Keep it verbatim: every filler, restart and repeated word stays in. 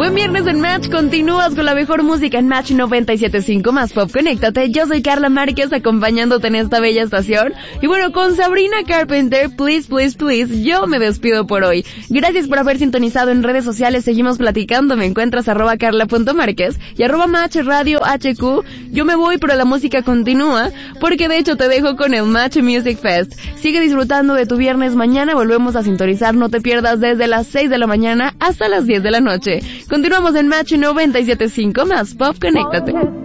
Buen viernes en Match, continúas con la mejor música en Match noventa y siete punto cinco más Pop. Conéctate, yo soy Carla Márquez acompañándote en esta bella estación. Y bueno, con Sabrina Carpenter, Please, Please, Please, yo me despido por hoy. Gracias por haber sintonizado en redes sociales, seguimos platicando, me encuentras arroba carla.márquez y arroba Match Radio H Q. Yo me voy, pero la música continúa, porque de hecho te dejo con el Match Music Fest. Sigue disfrutando de tu viernes, mañana volvemos a sintonizar, no te pierdas desde las seis de la mañana hasta las diez de la noche. Continuamos en Match noventa y siete punto cinco más Pop, conéctate.